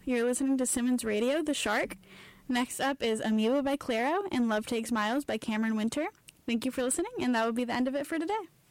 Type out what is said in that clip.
You're listening to Simmons Radio, The Shark. Next up is Amoeba by Clairo and Love Takes Miles by Cameron Winter. Thank you for listening, and that will be the end of it for today.